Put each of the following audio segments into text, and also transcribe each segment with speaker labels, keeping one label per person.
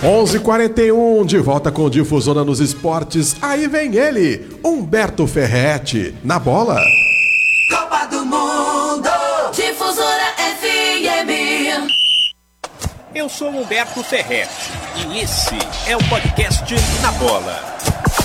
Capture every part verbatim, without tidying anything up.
Speaker 1: onze e quarenta e um, de volta com Difusora nos esportes. Aí vem ele, Humberto Ferretti, na bola.
Speaker 2: Copa do Mundo, Difusora F M.
Speaker 3: Eu sou Humberto Ferretti e esse é o podcast Na Bola.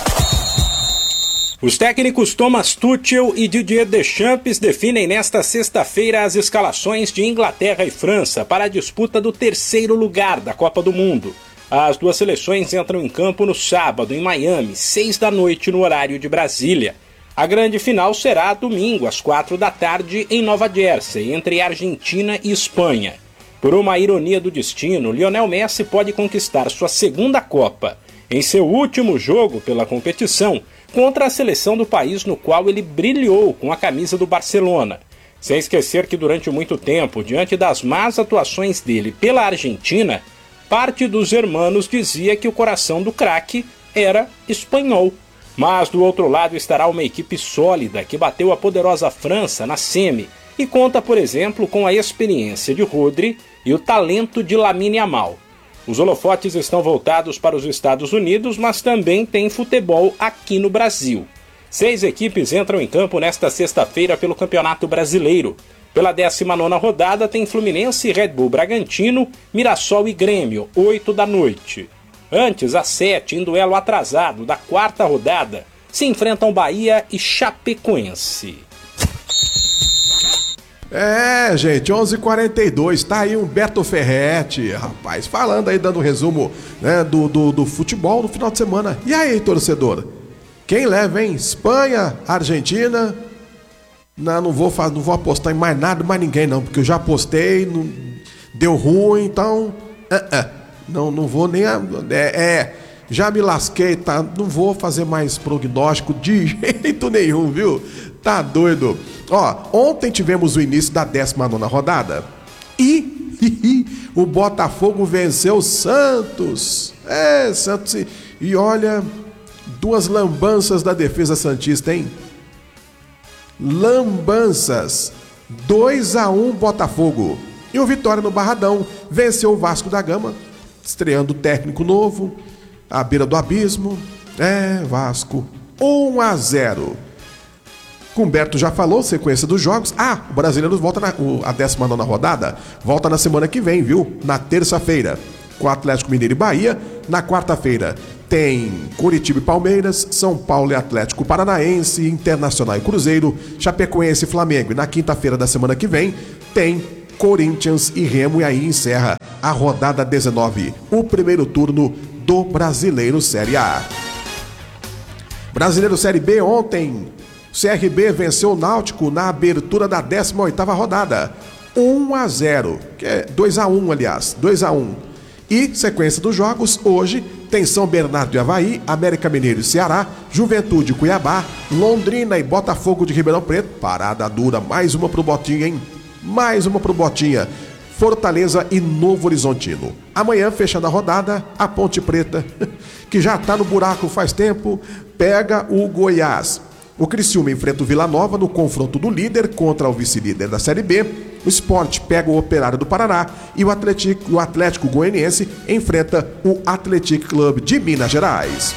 Speaker 3: Os técnicos Thomas Tuchel e Didier Deschamps definem nesta sexta-feira as escalações de Inglaterra e França para a disputa do terceiro lugar da Copa do Mundo. As duas seleções entram em campo no sábado, em Miami, seis da noite no horário de Brasília. A grande final será domingo, às quatro da tarde, em Nova Jersey, entre Argentina e Espanha. Por uma ironia do destino, Lionel Messi pode conquistar sua segunda Copa em seu último jogo pela competição contra a seleção do país no qual ele brilhou com a camisa do Barcelona. Sem esquecer que durante muito tempo, diante das más atuações dele pela Argentina, parte dos hermanos dizia que o coração do craque era espanhol. Mas do outro lado estará uma equipe sólida que bateu a poderosa França na semi e conta, por exemplo, com a experiência de Rodri e o talento de Lamine Yamal. Os holofotes estão voltados para os Estados Unidos, mas também tem futebol aqui no Brasil. Seis equipes entram em campo nesta sexta-feira pelo Campeonato Brasileiro. Pela décima nona rodada tem Fluminense, Red Bull Bragantino, Mirassol e Grêmio, oito da noite. Antes, às sete, em duelo atrasado da quarta rodada, se enfrentam Bahia e Chapecoense.
Speaker 1: É, gente, onze e quarenta e dois, tá aí Humberto Ferretti, rapaz, falando aí, dando um resumo, né, do, do, do futebol no final de semana. E aí, torcedor? Quem leva, hein? Espanha, Argentina? Não, não vou, não vou apostar em mais nada, mais ninguém não, porque eu já apostei, não, deu ruim, então... Uh, uh, não, não vou nem... A, é, é, já me lasquei, tá? Não vou fazer mais prognóstico de jeito nenhum, viu? Tá doido. Ó, ontem tivemos o início da décima nona rodada e hi, hi, o Botafogo venceu o Santos. É, Santos. E, e olha, duas lambanças da defesa santista, hein? Lambanças. dois a um Botafogo. E o Vitória no Barradão venceu o Vasco da Gama, estreando técnico novo, à beira do abismo. É, Vasco. um a zero. Humberto já falou, sequência dos jogos. Ah, o Brasileiro volta na o, a décima nona rodada, volta na semana que vem, viu? Na terça-feira, com Atlético Mineiro e Bahia. Na quarta-feira tem Coritiba e Palmeiras, São Paulo e Atlético Paranaense, Internacional e Cruzeiro, Chapecoense e Flamengo. E na quinta-feira da semana que vem tem Corinthians e Remo, e aí encerra a rodada dezenove, o primeiro turno do Brasileiro Série A. Brasileiro Série B ontem, C R B venceu o Náutico na abertura da décima oitava rodada, um a zero, que é dois a um, aliás, dois a um. E sequência dos jogos, hoje tem São Bernardo e Avaí, América Mineiro e Ceará, Juventude e Cuiabá, Londrina e Botafogo de Ribeirão Preto, parada dura, mais uma pro Botinha, hein? Mais uma pro Botinha, Fortaleza e Novo Horizontino. Amanhã, fechando a rodada, a Ponte Preta, que já tá no buraco faz tempo, pega o Goiás. O Criciúma enfrenta o Vila Nova no confronto do líder contra o vice-líder da Série B. O Sport pega o Operário do Paraná e o Atlético, o Atlético Goianiense enfrenta o Athletic Club de Minas Gerais.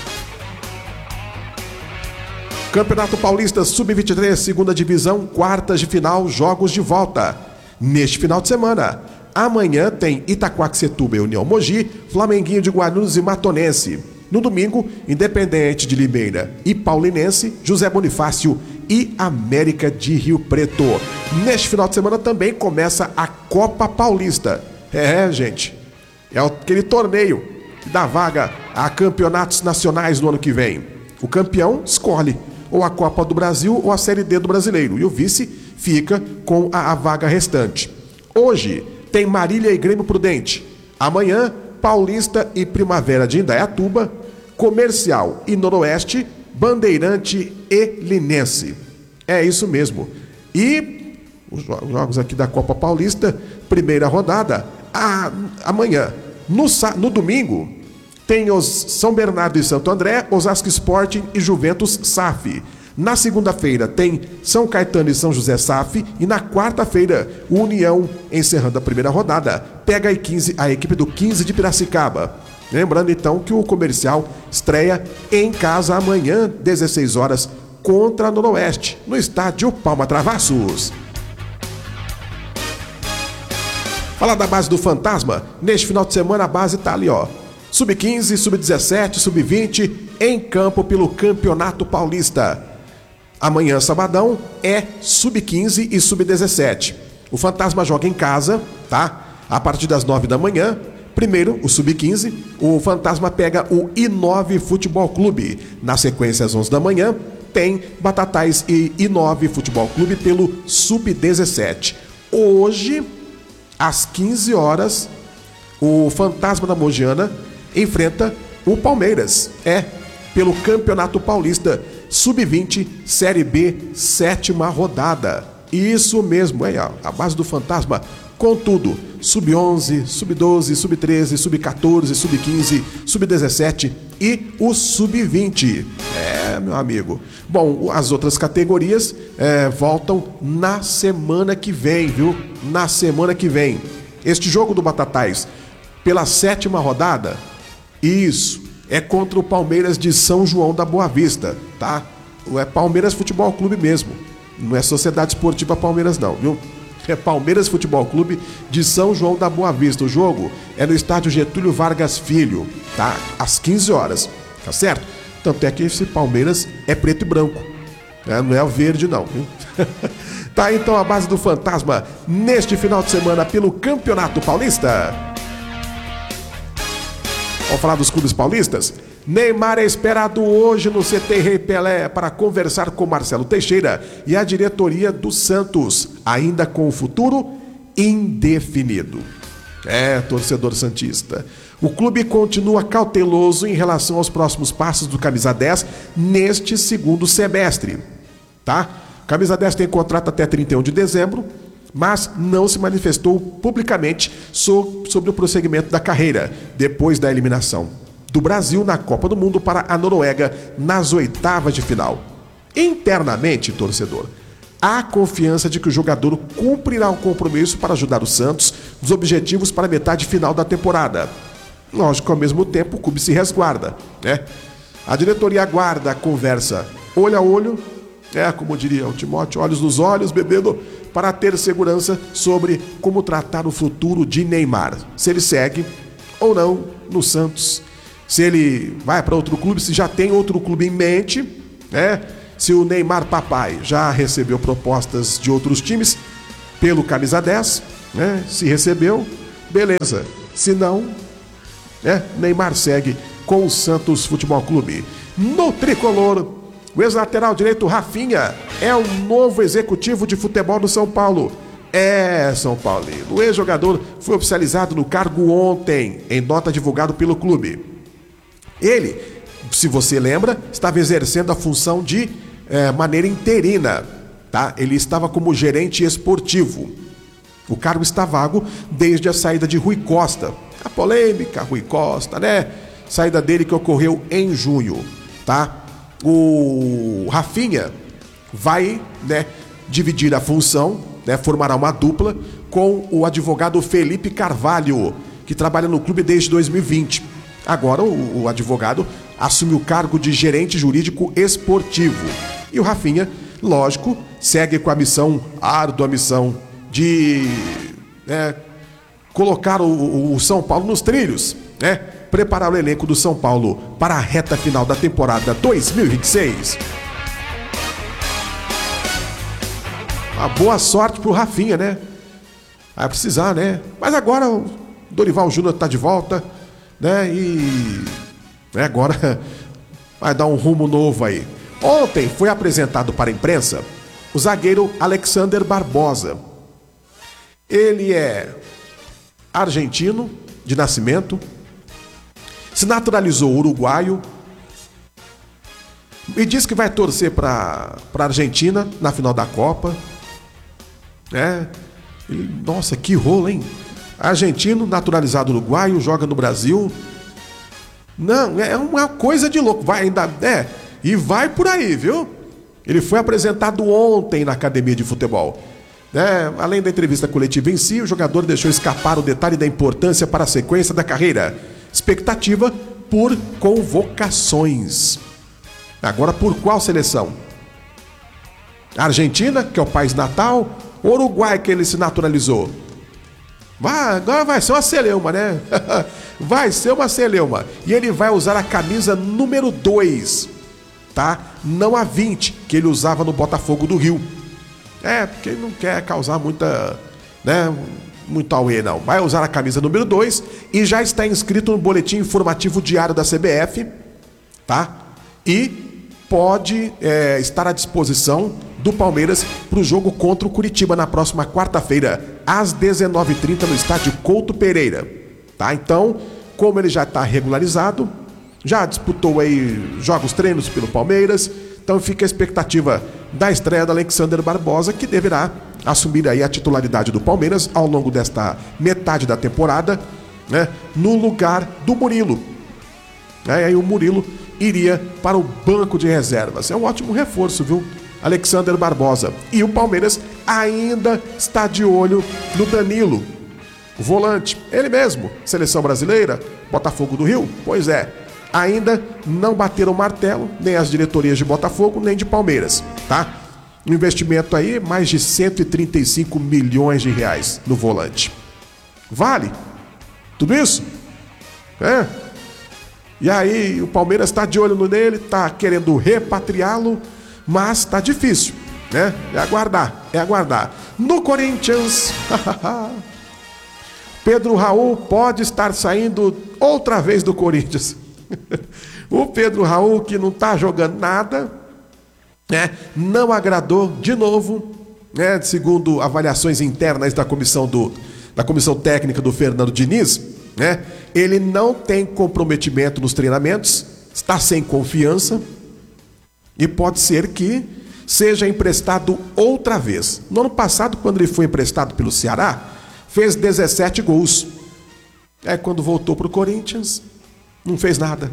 Speaker 1: Campeonato Paulista sub vinte e três, segunda divisão, quartas de final, jogos de volta. Neste final de semana, amanhã tem Itaquaquecetuba e União Mogi, Flamenguinho de Guarulhos e Matonense. No domingo, Independente de Limeira e Paulinense, José Bonifácio e América de Rio Preto. Neste final de semana também começa a Copa Paulista. É, gente, é aquele torneio que dá vaga a campeonatos nacionais no ano que vem. O campeão escolhe ou a Copa do Brasil ou a Série D do Brasileiro, e o vice fica com a, a vaga restante. Hoje tem Marília e Grêmio Prudente. Amanhã, Paulista e Primavera de Indaiatuba, Comercial e Noroeste, Bandeirante e Linense. É isso mesmo. E os jogos aqui da Copa Paulista, primeira rodada, a, amanhã. No, no domingo, tem os São Bernardo e Santo André, Osasco Sporting e Juventus S A F. Na segunda-feira tem São Caetano e São José S A F. E na quarta-feira, o União, encerrando a primeira rodada, pega a, quinze, a equipe do quinze de Piracicaba. Lembrando então que o Comercial estreia em casa amanhã, dezesseis horas, contra a Noroeste, no estádio Palma Travassos. Falar da base do Fantasma, neste final de semana a base tá ali, ó. sub quinze, sub dezessete, sub vinte, em campo pelo Campeonato Paulista. Amanhã, sabadão, é sub quinze e sub dezessete. O Fantasma joga em casa, tá? A partir das nove da manhã. Primeiro, o sub quinze, o Fantasma pega o I nove Futebol Clube. Na sequência, às onze da manhã, tem Batatais e I nove Futebol Clube pelo sub dezessete. Hoje, às quinze horas, o Fantasma da Mogiana enfrenta o Palmeiras. É, pelo Campeonato Paulista, sub vinte, Série B, sétima rodada. Isso mesmo, é a base do Fantasma. Contudo, sub onze, sub doze, sub treze, sub quatorze, sub quinze, sub dezessete e o sub vinte. É, meu amigo. Bom, as outras categorias é, voltam na semana que vem, viu? Na semana que vem. Este jogo do Batatais, pela sétima rodada, isso, é contra o Palmeiras de São João da Boa Vista, tá? É Palmeiras Futebol Clube mesmo. Não é Sociedade Esportiva Palmeiras não, viu? É Palmeiras Futebol Clube de São João da Boa Vista. O jogo é no estádio Getúlio Vargas Filho, tá? Às quinze horas, tá certo? Tanto é que esse Palmeiras é preto e branco, né? Não é o verde não, viu? Tá, então a base do Fantasma neste final de semana pelo Campeonato Paulista. Vamos falar dos clubes paulistas? Neymar é esperado hoje no C T Rei Pelé para conversar com Marcelo Teixeira e a diretoria do Santos, ainda com o futuro indefinido. É, torcedor santista. O clube continua cauteloso em relação aos próximos passos do Camisa dez neste segundo semestre. Tá? Camisa dez tem contrato até trinta e um de dezembro, mas não se manifestou publicamente sobre o prosseguimento da carreira depois da eliminação do Brasil na Copa do Mundo para a Noruega nas oitavas de final. Internamente, torcedor, há confiança de que o jogador cumprirá o compromisso para ajudar o Santos nos objetivos para a metade final da temporada. Lógico, ao mesmo tempo, o clube se resguarda, né? A diretoria aguarda a conversa olho a olho, é, como diria o Timóteo, olhos nos olhos, bebendo, para ter segurança sobre como tratar o futuro de Neymar. Se ele segue ou não no Santos, se ele vai para outro clube, se já tem outro clube em mente, né? Se o Neymar papai já recebeu propostas de outros times pelo Camisa dez, né? Se recebeu, beleza. Se não, né? Neymar segue com o Santos Futebol Clube. No tricolor, o ex-lateral direito Rafinha é o novo executivo de futebol do São Paulo. É, São Paulino. O ex-jogador foi oficializado no cargo ontem, em nota divulgada pelo clube. Ele, se você lembra, estava exercendo a função de é, maneira interina, tá? Ele estava como gerente esportivo. O cargo está vago desde a saída de Rui Costa. A polêmica Rui Costa, né? Saída dele que ocorreu em junho, tá? O Rafinha vai, né, dividir a função, né, formará uma dupla com o advogado Felipe Carvalho, que trabalha no clube desde dois mil e vinte. Agora o, o advogado assume o cargo de gerente jurídico esportivo. E o Rafinha, lógico, segue com a missão, árdua missão, de né, colocar o, o São Paulo nos trilhos, né? Preparar o elenco do São Paulo para a reta final da temporada dois mil e vinte e seis. Uma boa sorte pro Rafinha, né? Vai precisar, né? Mas agora o Dorival Júnior tá de volta, né? E né, agora vai dar um rumo novo aí. Ontem foi apresentado para a imprensa o zagueiro Alexander Barbosa. Ele é argentino de nascimento, se naturalizou uruguaio e diz que vai torcer para a Argentina na final da Copa. É, e, nossa, que rolo, hein? Argentino, naturalizado uruguaio, joga no Brasil. Não, é uma coisa de louco. Vai ainda, é, e vai por aí, viu? Ele foi apresentado ontem na academia de futebol. É, além da entrevista coletiva em si, o jogador deixou escapar o detalhe da importância para a sequência da carreira. Expectativa por convocações. Agora, por qual seleção? Argentina, que é o país natal, ou Uruguai, que ele se naturalizou? Vai, agora vai ser uma celeuma, né? Vai ser uma celeuma. E ele vai usar a camisa número dois, tá? Não a vinte, que ele usava no Botafogo do Rio. É, porque ele não quer causar muita, né, muito auê, não. Vai usar a camisa número dois e já está inscrito no boletim informativo diário da C B F, tá? E pode é, estar à disposição do Palmeiras para o jogo contra o Curitiba na próxima quarta-feira, às dezenove e trinta, no estádio Couto Pereira, tá? Então, como ele já está regularizado, já disputou aí jogos treinos pelo Palmeiras, então fica a expectativa da estreia do Alexander Barbosa, que deverá assumir aí a titularidade do Palmeiras ao longo desta metade da temporada, né, no lugar do Murilo. É, aí o Murilo iria para o banco de reservas. É um ótimo reforço, viu? Alexander Barbosa. E o Palmeiras ainda está de olho no Danilo, o volante. Ele mesmo, seleção brasileira, Botafogo do Rio, pois é. Ainda não bateram o martelo, nem as diretorias de Botafogo, nem de Palmeiras, tá? Um investimento aí, mais de cento e trinta e cinco milhões de reais no volante. Vale? Tudo isso? É? E aí, o Palmeiras está de olho nele, está querendo repatriá-lo, mas está difícil, né? É aguardar, é aguardar. No Corinthians, Pedro Raul pode estar saindo outra vez do Corinthians. O Pedro Raul, que não está jogando nada, né, não agradou de novo, né, segundo avaliações internas da comissão, do, da comissão técnica do Fernando Diniz, né, ele não tem comprometimento nos treinamentos, está sem confiança e pode ser que seja emprestado outra vez. No ano passado, quando ele foi emprestado pelo Ceará, fez dezessete gols. É, quando voltou para o Corinthians, não fez nada.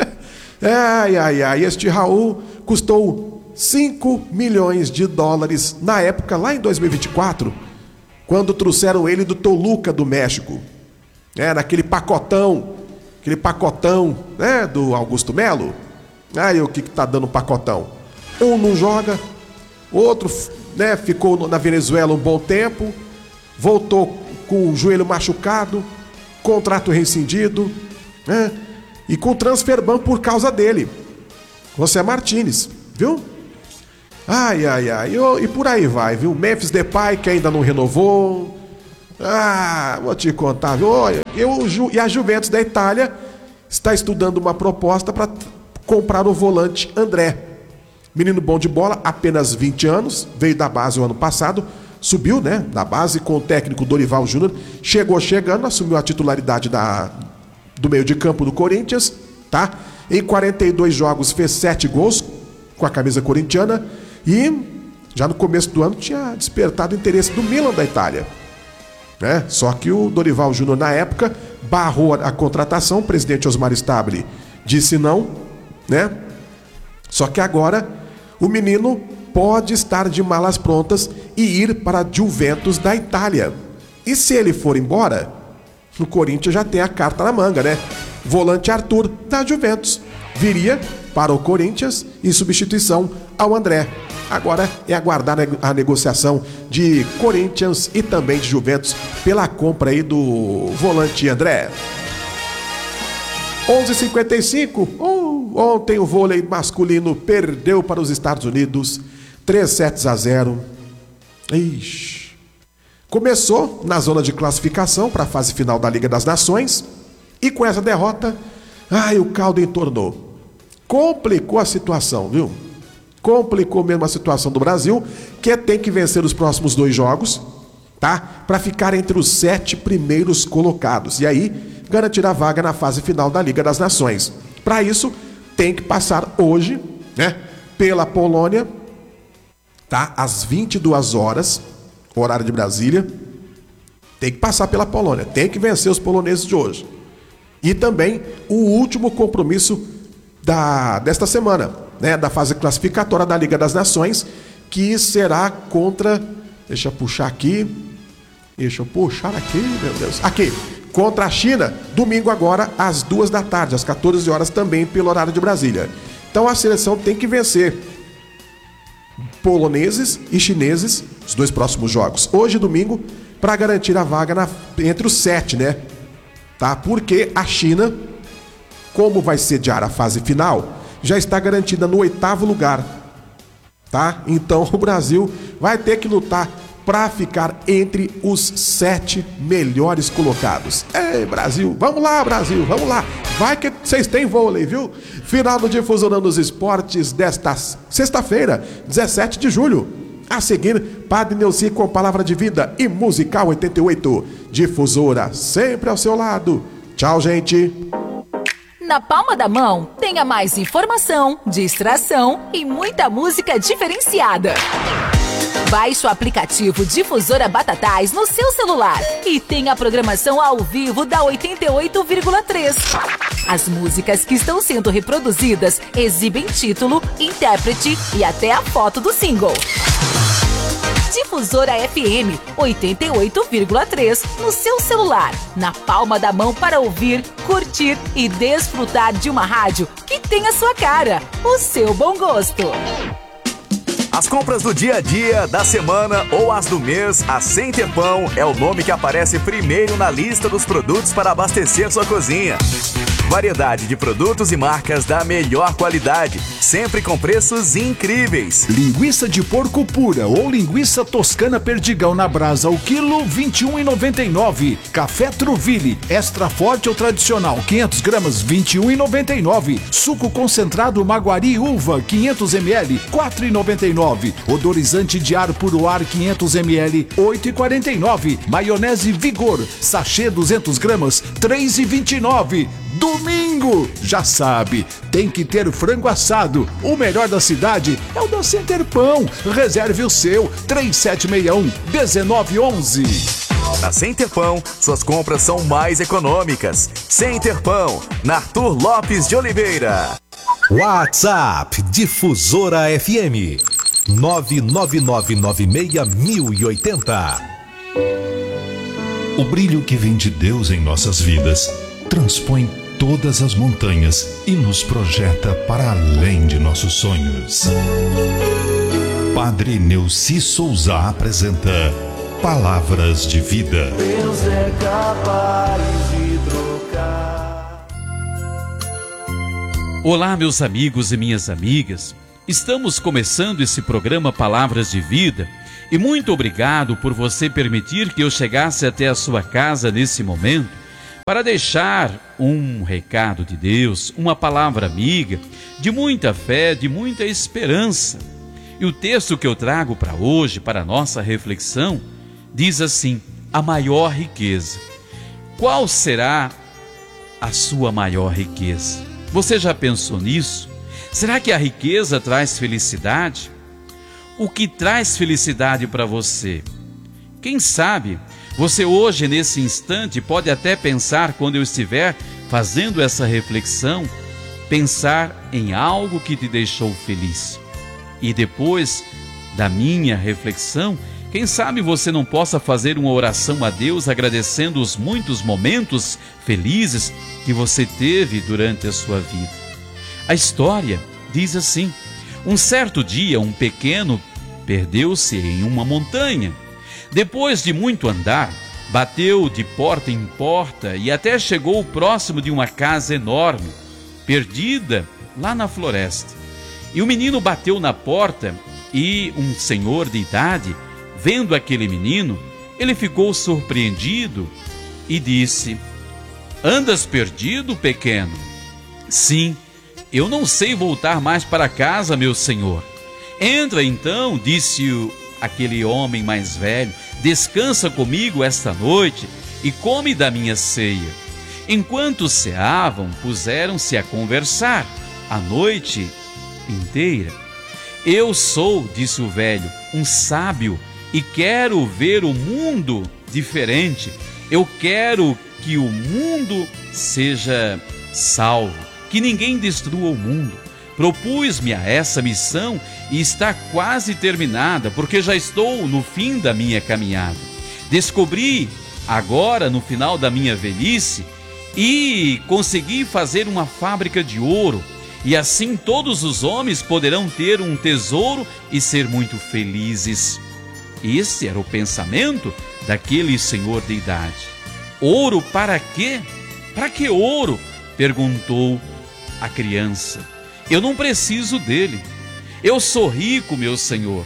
Speaker 1: Ai, ai, ai, este Raul custou cinco milhões de dólares na época, lá em dois mil e vinte e quatro, quando trouxeram ele do Toluca, do México. É, naquele pacotão, aquele pacotão, né, do Augusto Melo. Aí o que que tá dando pacotão? Um não joga, outro, né, ficou na Venezuela um bom tempo, voltou com o joelho machucado, contrato rescindido, né? E com transfer ban por causa dele. José Martínez, viu? Ai, ai, ai. E, e por aí vai, viu? Memphis Depay, que ainda não renovou. Ah, vou te contar, viu? Eu, e a Juventus da Itália está estudando uma proposta para comprar o volante André. Menino bom de bola, apenas vinte anos, veio da base o ano passado, subiu, né, da base com o técnico Dorival Júnior, chegou chegando, assumiu a titularidade da... do meio de campo do Corinthians, tá? Em quarenta e dois jogos fez sete gols com a camisa corintiana e já no começo do ano tinha despertado o interesse do Milan da Itália, né? Só que o Dorival Júnior na época barrou a contratação, o presidente Osmar Stabile disse não, né? Só que agora o menino pode estar de malas prontas e ir para a Juventus da Itália. E se ele for embora, o Corinthians já tem a carta na manga, né? Volante Arthur, da Juventus, viria para o Corinthians em substituição ao André. Agora é aguardar a negociação de Corinthians e também de Juventus pela compra aí do volante André. onze e cinquenta e cinco, oh, ontem o vôlei masculino perdeu para os Estados Unidos, três sets a zero. Ixi. Começou na zona de classificação para a fase final da Liga das Nações e com essa derrota, ai, o caldo entornou. Complicou a situação, viu? Complicou mesmo a situação do Brasil, que tem que vencer os próximos dois jogos, tá? Para ficar entre os sete primeiros colocados. E aí, garantir a vaga na fase final da Liga das Nações. Para isso, tem que passar hoje, né? Pela Polônia, tá? Às vinte e duas horas, horário de Brasília. Tem que passar pela Polônia, tem que vencer os poloneses de hoje. E também o último compromisso da, desta semana, né, da fase classificatória da Liga das Nações, que será contra, deixa eu puxar aqui, deixa eu puxar aqui, meu Deus, aqui, contra a China, domingo agora, às duas da tarde, às quatorze horas também, pelo horário de Brasília. Então a seleção tem que vencer poloneses e chineses, os dois próximos jogos, hoje domingo, para garantir a vaga na, entre os sete, né? Tá? Porque a China, como vai sediar a fase final, já está garantida no oitavo lugar, tá? Então o Brasil vai ter que lutar para ficar entre os sete melhores colocados. Ei, Brasil, vamos lá, Brasil, vamos lá. Vai que vocês têm vôlei, viu? Final do Difusora nos Esportes desta sexta-feira, dezessete de julho. A seguir, Padre Neuci com Palavra de Vida e Musical oitenta e oito. Difusora, sempre ao seu lado. Tchau, gente.
Speaker 4: Na palma da mão, tenha mais informação, distração e muita música diferenciada. Baixe o aplicativo Difusora Batatais no seu celular e tenha a programação ao vivo da oitenta e oito vírgula três. As músicas que estão sendo reproduzidas exibem título, intérprete e até a foto do single. Difusora F M oitenta e oito vírgula três no seu celular, na palma da mão para ouvir, curtir e desfrutar de uma rádio que tem a sua cara, o seu bom gosto.
Speaker 5: As compras do dia a dia, da semana ou as do mês, a Sem Tempão é o nome que aparece primeiro na lista dos produtos para abastecer sua cozinha. Variedade de produtos e marcas da melhor qualidade, sempre com preços incríveis.
Speaker 6: Linguiça de porco pura ou linguiça toscana perdigão na brasa, o quilo vinte e um reais e noventa e nove centavos. Café Truville, extra forte ou tradicional, quinhentas gramas, vinte e um reais e noventa e nove centavos. Suco concentrado Maguari Uva, quinhentos mililitros, quatro reais e noventa e nove centavos. Odorizante de ar puro ar, quinhentos mililitros, oito reais e quarenta e nove centavos. Maionese Vigor, sachê duzentas gramas, três reais e vinte e nove centavos. Domingo, já sabe, tem que ter frango assado. O melhor da cidade é o da Center Pão. Reserve o seu, três sete seis um, um nove um um.
Speaker 5: Na Center Pão, suas compras são mais econômicas. Center Pão, na Arthur Lopes de Oliveira.
Speaker 7: WhatsApp Difusora F M nove nove nove nove seis mil e oitenta.
Speaker 8: O brilho que vem de Deus em nossas vidas transpõe todas as montanhas e nos projeta para além de nossos sonhos. Padre Neuci Souza apresenta Palavras de Vida.
Speaker 9: Deus é capaz de trocar.
Speaker 10: Olá, meus amigos e minhas amigas. Estamos começando esse programa Palavras de Vida e muito obrigado por você permitir que eu chegasse até a sua casa nesse momento para deixar um recado de Deus, uma palavra amiga, de muita fé, de muita esperança. E o texto que eu trago para hoje, para a nossa reflexão, diz assim: a maior riqueza. Qual será a sua maior riqueza? Você já pensou nisso? Será que a riqueza traz felicidade? O que traz felicidade para você? Quem sabe você hoje, nesse instante, pode até pensar, quando eu estiver fazendo essa reflexão, pensar em algo que te deixou feliz. E depois da minha reflexão, quem sabe você não possa fazer uma oração a Deus agradecendo os muitos momentos felizes que você teve durante a sua vida. A história diz assim: um certo dia um pequeno perdeu-se em uma montanha. Depois de muito andar, bateu de porta em porta e até chegou próximo de uma casa enorme, perdida lá na floresta. E o menino bateu na porta e um senhor de idade, vendo aquele menino, ele ficou surpreendido e disse: "Andas perdido, pequeno?" "Sim, eu não sei voltar mais para casa, meu senhor." "Entra então," disse o aquele homem mais velho, "descansa comigo esta noite e come da minha ceia." Enquanto ceavam, puseram-se a conversar a noite inteira. "Eu sou," disse o velho, "um sábio e quero ver o mundo diferente. Eu quero que o mundo seja salvo, que ninguém destrua o mundo. Propus-me a essa missão e está quase terminada, porque já estou no fim da minha caminhada. Descobri agora, no final da minha velhice, e consegui fazer uma fábrica de ouro, e assim todos os homens poderão ter um tesouro e ser muito felizes. Esse era o pensamento daquele senhor de idade. Ouro para quê? Para que ouro? Perguntou a criança. Eu não preciso dele. Eu sou rico, meu senhor.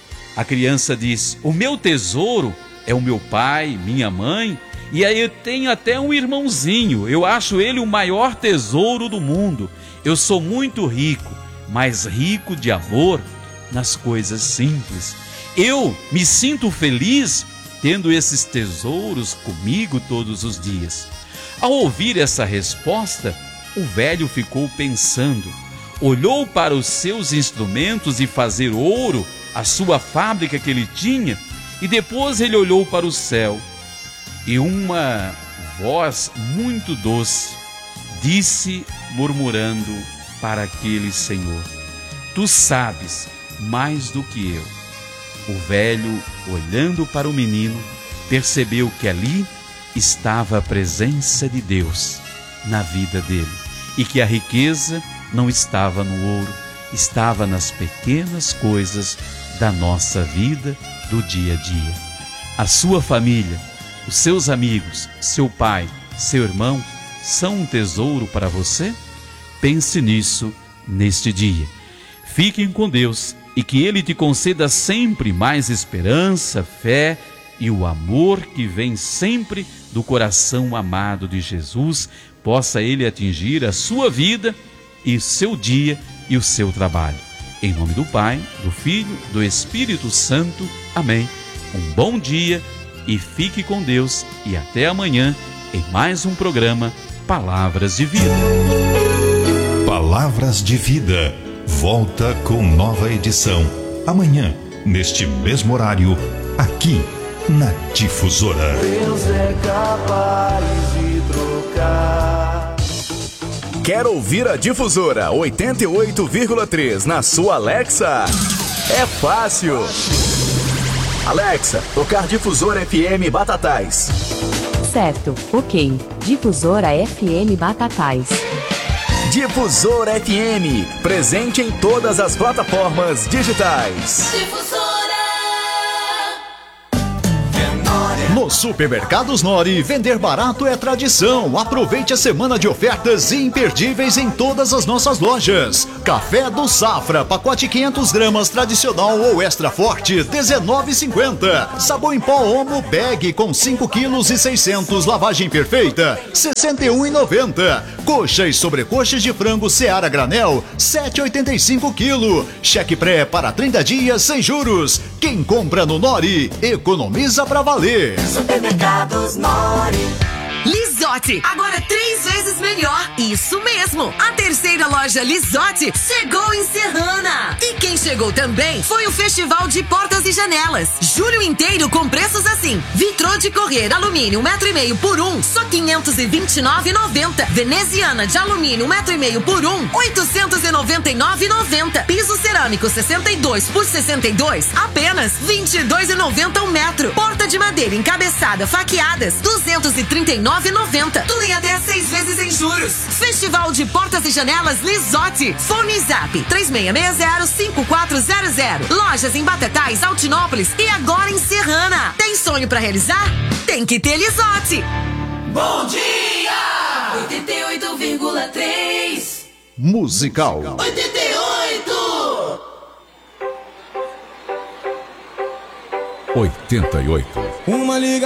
Speaker 10: A criança disse, o meu tesouro é o meu pai, minha mãe, e aí eu tenho até um irmãozinho. Eu acho ele o maior tesouro do mundo. Eu sou muito rico, mas rico de amor nas coisas simples. Eu me sinto feliz tendo esses tesouros comigo todos os dias. Ao ouvir essa resposta, o velho ficou pensando. Olhou para os seus instrumentos e fazer ouro, a sua fábrica que ele tinha, e depois ele olhou para o céu. E uma voz muito doce disse, murmurando para aquele senhor, tu sabes mais do que eu. O velho, olhando para o menino, percebeu que ali estava a presença de Deus na vida dele, e que a riqueza não estava no ouro, estava nas pequenas coisas da nossa vida, do dia a dia. A sua família, os seus amigos, seu pai, seu irmão, são um tesouro para você? Pense nisso neste dia. Fiquem com Deus e que Ele te conceda sempre mais esperança, fé e o amor que vem sempre do coração amado de Jesus, possa Ele atingir a sua vida e seu dia e o seu trabalho. Em nome do Pai, do Filho, do Espírito Santo. Amém. Um bom dia e fique com Deus e até amanhã em mais um programa Palavras de Vida.
Speaker 8: Palavras de Vida. Volta com nova edição. Amanhã, neste mesmo horário, aqui na Difusora.
Speaker 9: Deus é capaz de trocar.
Speaker 5: Quer ouvir a Difusora oitenta e oito vírgula três na sua Alexa? É fácil. Alexa, tocar Difusora F M Batatais.
Speaker 11: Certo, ok. Difusora F M Batatais.
Speaker 5: Difusora F M, presente em todas as plataformas digitais.
Speaker 2: Difusora.
Speaker 6: Nos supermercados Nori, vender barato é tradição. Aproveite a semana de ofertas imperdíveis em todas as nossas lojas. Café do Safra, pacote quinhentas gramas tradicional ou extra forte, dezenove reais e cinquenta centavos. Sabão em pó Omo Bag com cinco quilos e seiscentos, lavagem perfeita, sessenta e um reais e noventa centavos. Coxa e sobrecoxas de frango Seara Granel, sete reais e oitenta e cinco quilos. Cheque pré para trinta dias sem juros. Quem compra no Nori, economiza pra valer.
Speaker 2: Supermercados Nori.
Speaker 12: Lisotti, agora três vezes melhor. Isso mesmo. A terceira loja Lisotti chegou em Serrana. E quem chegou também foi o Festival de Portas e Janelas. Julho inteiro com preços assim. Vitrô de correr alumínio um metro e meio por um, só quinhentos e vinte e nove reais e noventa centavos. Veneziana de alumínio um metro e meio por um, oitocentos e noventa e nove reais e noventa centavos. Piso cerâmico sessenta e dois por sessenta e dois, apenas vinte e dois reais e noventa centavos um metro. Porta de madeira encabeçada faqueadas, duzentos e trinta e nove reais e noventa centavos. Tudo em até seis vezes em juros. Festival de Portas e Janelas Lisotti. Fone Zap três seis seis zero, cinco quatro zero zero. Lojas em Batatais, Altinópolis e agora em Serrana. Tem sonho pra realizar? Tem que ter Lisotti.
Speaker 2: Bom dia! oitenta e oito vírgula três.
Speaker 6: Musical.
Speaker 2: oitenta e oito.
Speaker 6: oitenta e oito.
Speaker 9: Uma liga